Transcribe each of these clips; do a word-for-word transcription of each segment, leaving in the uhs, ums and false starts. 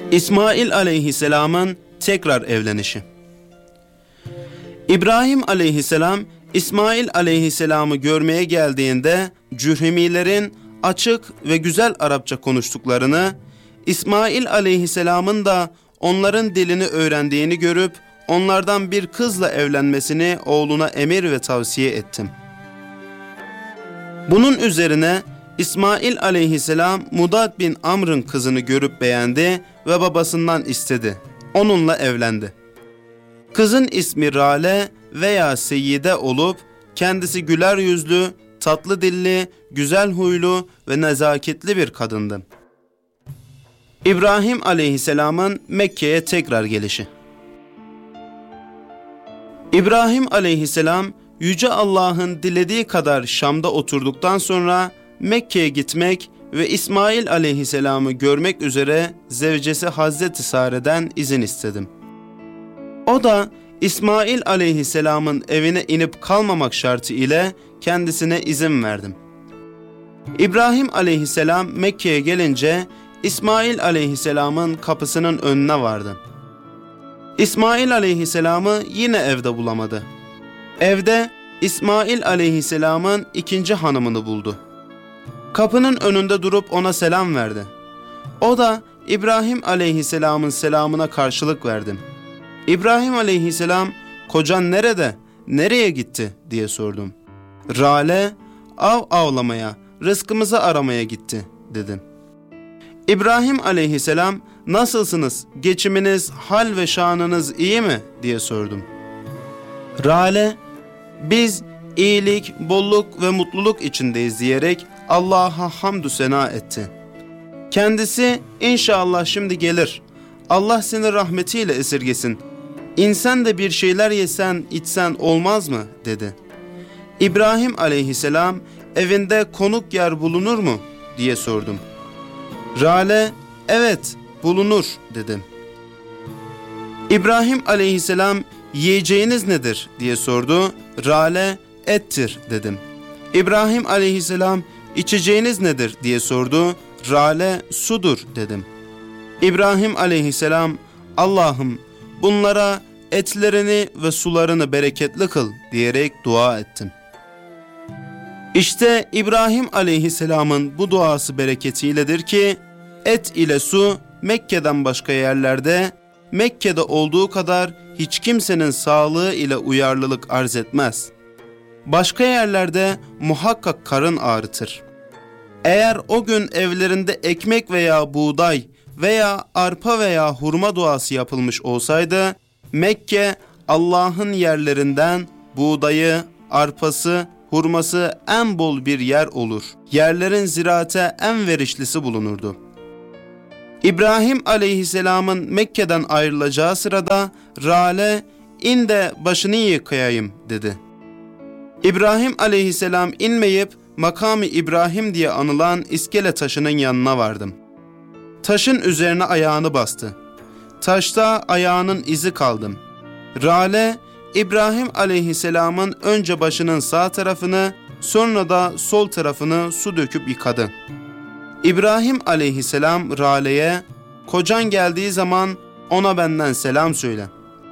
İsmail aleyhisselamın tekrar evlenişi. İbrahim aleyhisselam İsmail aleyhisselamı görmeye geldiğinde Cürhemilerin açık ve güzel Arapça konuştuklarını, İsmail aleyhisselamın da onların dilini öğrendiğini görüp onlardan bir kızla evlenmesini oğluna emir ve tavsiye ettim. Bunun üzerine İsmail aleyhisselam Mudad bin Amr'ın kızını görüp beğendi ve babasından istedi. Onunla evlendi. Kızın ismi Rale veya Seyyide olup kendisi güler yüzlü, tatlı dilli, güzel huylu ve nezaketli bir kadındı. İbrahim aleyhisselamın Mekke'ye tekrar gelişi. İbrahim aleyhisselam Yüce Allah'ın dilediği kadar Şam'da oturduktan sonra Mekke'ye gitmek ve İsmail aleyhisselamı görmek üzere zevcesi Hazreti Sare'den izin istedim. O da İsmail aleyhisselamın evine inip kalmamak şartı ile kendisine izin verdim. İbrahim aleyhisselam Mekke'ye gelince İsmail aleyhisselamın kapısının önüne vardı. İsmail aleyhisselamı yine evde bulamadı. Evde İsmail aleyhisselamın ikinci hanımını buldu. Kapının önünde durup ona selam verdi. O da İbrahim aleyhisselamın selamına karşılık verdi. İbrahim aleyhisselam, "Kocan nerede, nereye gitti?" diye sordum. "Rale, av avlamaya, rızkımızı aramaya gitti," dedim. İbrahim aleyhisselam, "Nasılsınız, geçiminiz, hal ve şanınız iyi mi?" diye sordum. Rale, "Biz iyilik, bolluk ve mutluluk içindeyiz," diyerek Allah'a hamdü sena etti. Kendisi, "İnşallah şimdi gelir. Allah seni rahmetiyle esirgesin. İnsan da bir şeyler yesen, içsen olmaz mı?" dedi. İbrahim aleyhisselam, "Evinde konuk yer bulunur mu?" diye sordum. Rale, "Evet, bulunur," dedim. İbrahim aleyhisselam, "Yiyeceğiniz nedir?" diye sordu. Rale, "Ettir," dedim. İbrahim aleyhisselam, "İçeceğiniz nedir?" diye sordu. Rale, "Sudur," dedim. İbrahim aleyhisselam, "Allah'ım bunlara etlerini ve sularını bereketli kıl," diyerek dua ettim. İşte İbrahim aleyhisselamın bu duası bereketiyledir ki et ile su Mekke'den başka yerlerde Mekke'de olduğu kadar hiç kimsenin sağlığı ile uyarlılık arz etmez. Başka yerlerde muhakkak karın ağrıtır. Eğer o gün evlerinde ekmek veya buğday veya arpa veya hurma duası yapılmış olsaydı, Mekke Allah'ın yerlerinden buğdayı, arpası, hurması en bol bir yer olur. Yerlerin ziraate en verişlisi bulunurdu. İbrahim aleyhisselamın Mekke'den ayrılacağı sırada Rale, "İn de başını yıkayayım," dedi. İbrahim aleyhisselam inmeyip Makam-ı İbrahim diye anılan iskele taşının yanına vardım. Taşın üzerine ayağını bastı. Taşta ayağının izi kaldı. Rale, İbrahim aleyhisselamın önce başının sağ tarafını, sonra da sol tarafını su döküp yıkadı. İbrahim aleyhisselam Rale'ye, "Kocan geldiği zaman ona benden selam söyle.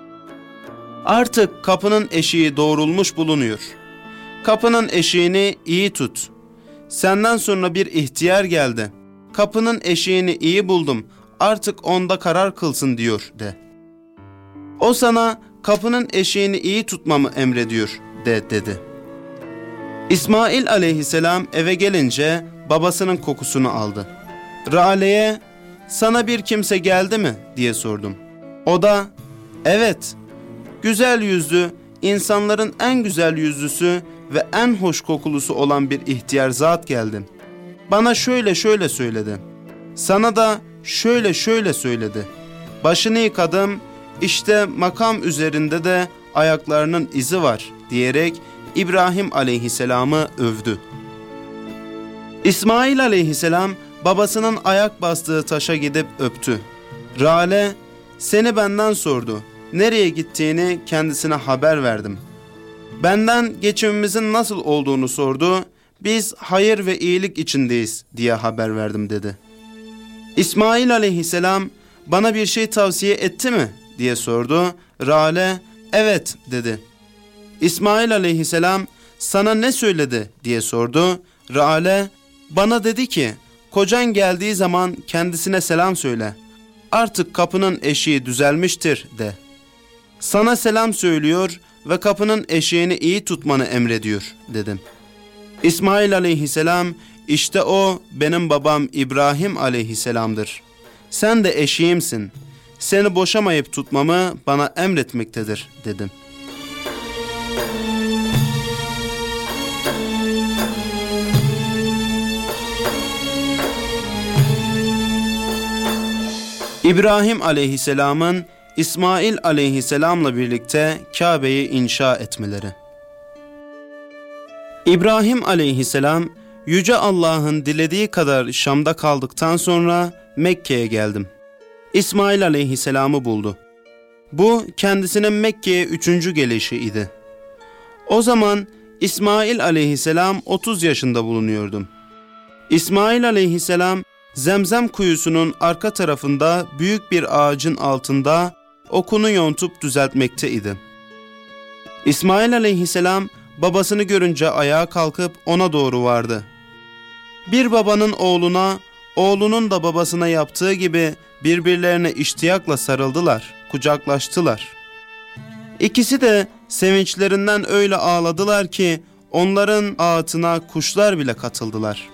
Artık kapının eşiği doğrulmuş bulunuyor. Kapının eşiğini iyi tut. Senden sonra bir ihtiyar geldi. Kapının eşiğini iyi buldum. Artık onda karar kılsın," diyor de. "O sana kapının eşiğini iyi tutmamı emrediyor," de dedi. İsmail aleyhisselam eve gelince babasının kokusunu aldı. Rale'ye, "Sana bir kimse geldi mi?" diye sordum. O da, "Evet, güzel yüzlü, insanların en güzel yüzlüsü ve en hoş kokulusu olan bir ihtiyar zat geldi. Bana şöyle şöyle söyledi. Sana da şöyle şöyle söyledi. Başını yıkadım, işte makam üzerinde de ayaklarının izi var," diyerek İbrahim aleyhisselamı övdü. İsmail aleyhisselam babasının ayak bastığı taşa gidip öptü. Rale, "Seni benden sordu. Nereye gittiğini kendisine haber verdim. Benden geçimimizin nasıl olduğunu sordu. Biz hayır ve iyilik içindeyiz diye haber verdim," dedi. İsmail aleyhisselam, bana bir şey tavsiye etti mi diye sordu. Rale, evet dedi. İsmail aleyhisselam, sana ne söyledi diye sordu. Rale, bana dedi ki, kocan geldiği zaman kendisine selam söyle. Artık kapının eşiği düzelmiştir de. Sana selam söylüyor ve kapının eşiğini iyi tutmanı emrediyor dedim. İsmail aleyhisselam, işte o benim babam İbrahim aleyhisselamdır. Sen de eşiğimsin. Seni boşamayıp tutmamı bana emretmektedir dedim. İbrahim aleyhisselamın İsmail aleyhisselamla birlikte Kabe'yi inşa etmeleri. İbrahim aleyhisselam, Yüce Allah'ın dilediği kadar Şam'da kaldıktan sonra Mekke'ye geldim. İsmail aleyhisselamı buldu. Bu kendisine Mekke'ye üçüncü gelişi idi. O zaman İsmail aleyhisselam otuz yaşında bulunuyordum. İsmail aleyhisselam Zemzem kuyusunun arka tarafında büyük bir ağacın altında okunu yontup düzeltmekteydi. İsmail aleyhisselam babasını görünce ayağa kalkıp ona doğru vardı. Bir babanın oğluna, oğlunun da babasına yaptığı gibi birbirlerine iştiyakla sarıldılar, kucaklaştılar. İkisi de sevinçlerinden öyle ağladılar ki onların ağıtına kuşlar bile katıldılar.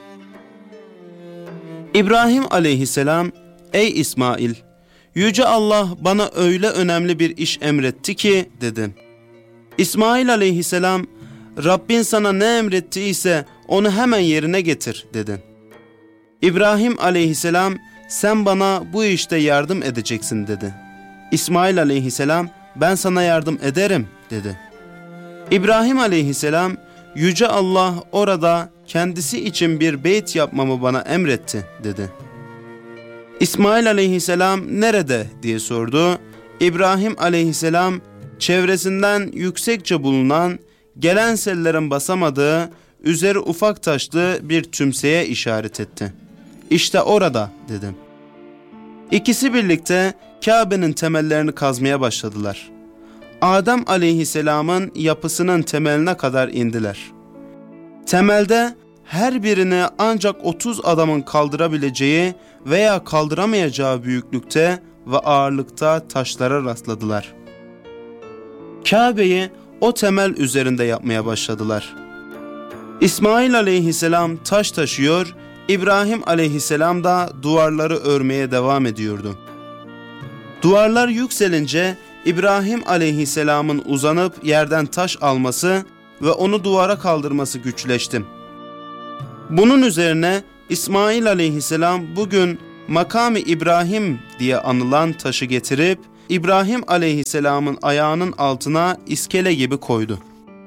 İbrahim aleyhisselam, ey İsmail, Yüce Allah bana öyle önemli bir iş emretti ki dedi. İsmail aleyhisselam, Rabbin sana ne emrettiyse onu hemen yerine getir dedi. İbrahim aleyhisselam, sen bana bu işte yardım edeceksin dedi. İsmail aleyhisselam, ben sana yardım ederim dedi. İbrahim aleyhisselam, Yüce Allah orada kendisi için bir beyt yapmamı bana emretti dedi. İsmail aleyhisselam nerede diye sordu. İbrahim aleyhisselam çevresinden yüksekçe bulunan, gelen sellerin basamadığı, üzeri ufak taşlı bir tümseye işaret etti. İşte orada dedim. İkisi birlikte Kabe'nin temellerini kazmaya başladılar. Adem aleyhisselamın yapısının temeline kadar indiler. Temelde her birini ancak otuz adamın kaldırabileceği veya kaldıramayacağı büyüklükte ve ağırlıkta taşlara rastladılar. Kabe'yi o temel üzerinde yapmaya başladılar. İsmail aleyhisselam taş taşıyor, İbrahim aleyhisselam da duvarları örmeye devam ediyordu. Duvarlar yükselince İbrahim aleyhisselamın uzanıp yerden taş alması ve onu duvara kaldırması güçleşti. Bunun üzerine İsmail aleyhisselam bugün Makam-ı İbrahim diye anılan taşı getirip İbrahim aleyhisselamın ayağının altına iskele gibi koydu.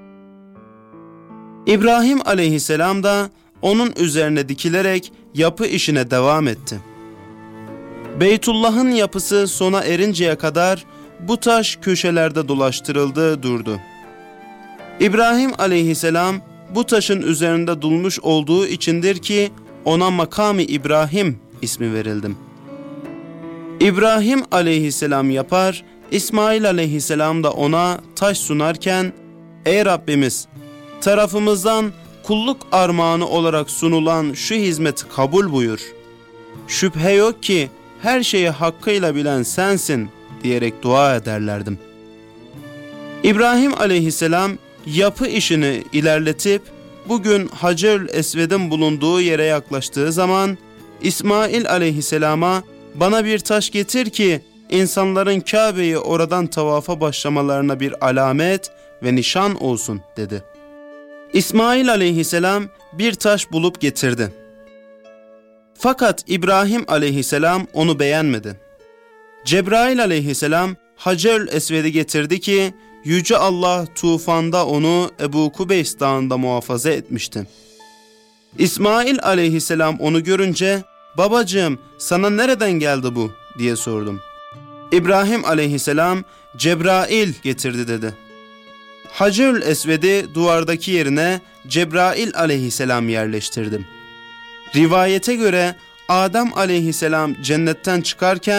İbrahim aleyhisselam da onun üzerine dikilerek yapı işine devam etti. Beytullah'ın yapısı sona erinceye kadar bu taş köşelerde dolaştırıldı durdu. İbrahim aleyhisselam bu taşın üzerinde durmuş olduğu içindir ki ona Makam-ı İbrahim ismi verildi. İbrahim aleyhisselam yapar, İsmail aleyhisselam da ona taş sunarken, ey Rabbimiz, tarafımızdan kulluk armağanı olarak sunulan şu hizmeti kabul buyur. Şüphe yok ki her şeyi hakkıyla bilen sensin diyerek dua ederlerdim. İbrahim aleyhisselam yapı işini ilerletip bugün Hacer-ül Esved'in bulunduğu yere yaklaştığı zaman İsmail aleyhisselama bana bir taş getir ki insanların Kabe'yi oradan tavafa başlamalarına bir alamet ve nişan olsun dedi. İsmail aleyhisselam bir taş bulup getirdi. Fakat İbrahim aleyhisselam onu beğenmedi. Cebrail aleyhisselam Hacer-ül Esved'i getirdi ki Yüce Allah tufanda onu Ebu Kubeys Dağı'nda muhafaza etmişti. İsmail aleyhisselam onu görünce babacığım sana nereden geldi bu diye sordum. İbrahim aleyhisselam Cebrail getirdi dedi. Hacer-ül Esved'i duvardaki yerine Cebrail aleyhisselam yerleştirdim. Rivayete göre Adem aleyhisselam cennetten çıkarken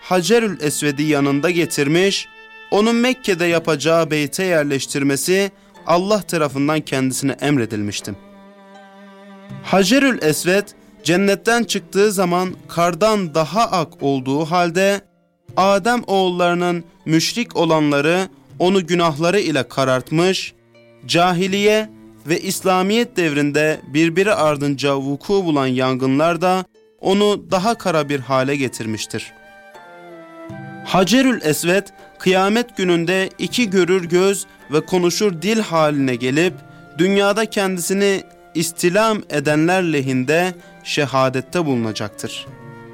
Hacerül Esved'i yanında getirmiş, onun Mekke'de yapacağı beyte yerleştirmesi Allah tarafından kendisine emredilmişti. Hacerül Esved cennetten çıktığı zaman kardan daha ak olduğu halde Adem oğullarının müşrik olanları onu günahları ile karartmış, cahiliye ve İslamiyet devrinde birbiri ardınca vuku bulan yangınlar da onu daha kara bir hale getirmiştir. Hacerül Esved kıyamet gününde iki görür göz ve konuşur dil haline gelip dünyada kendisini istilam edenler lehinde şehadette bulunacaktır.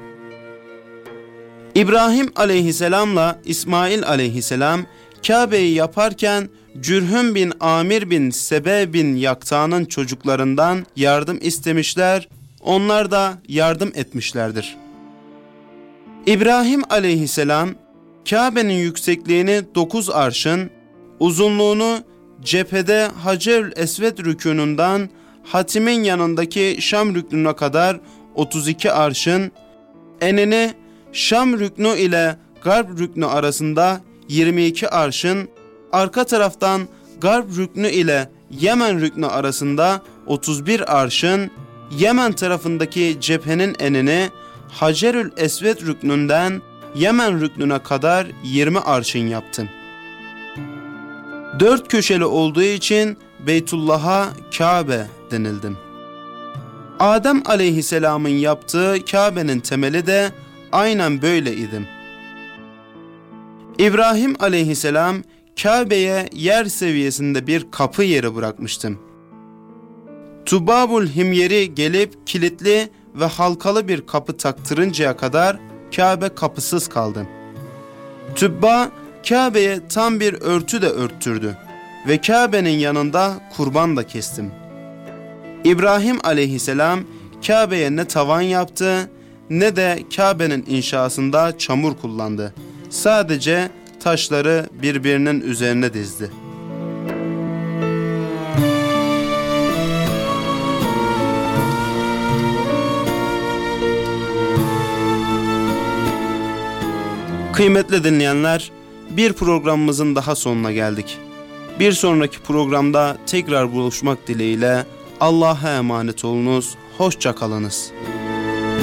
İbrahim aleyhisselamla İsmail aleyhisselam Kabe'yi yaparken Cürhüm bin Amir bin Sebe bin Yakta'nın çocuklarından yardım istemişler, onlar da yardım etmişlerdir. İbrahim aleyhisselam Kabe'nin yüksekliğini dokuz arşın, uzunluğunu cephede Hacerül Esved rükûnundan hatimin yanındaki Şam rüknüne kadar otuz iki arşın, enini Şam rüknü ile Garp rüknü arasında yirmi iki arşın, arka taraftan Garp rüknü ile Yemen rüknü arasında otuz bir arşın, Yemen tarafındaki cephenin enini Hacerül Esved rüknünden Yemen rüknüne kadar yirmi arşın yaptı. Dört köşeli olduğu için Beytullah'a Kabe denildi. Adem aleyhisselamın yaptığı Kabe'nin temeli de aynen böyle idi. İbrahim aleyhisselam Kabe'ye yer seviyesinde bir kapı yeri bırakmıştı. Tubabul Himyeri gelip kilitli ve halkalı bir kapı taktırıncaya kadar Kabe kapısız kaldı. Tübba Kabe'ye tam bir örtü de örttürdü ve Kabe'nin yanında kurban da kestim. İbrahim aleyhisselam Kabe'ye ne tavan yaptı ne de Kabe'nin inşasında çamur kullandı. Sadece taşları birbirinin üzerine dizdi. Kıymetli dinleyenler, bir programımızın daha sonuna geldik. Bir sonraki programda tekrar buluşmak dileğiyle Allah'a emanet olunuz, hoşça kalınız.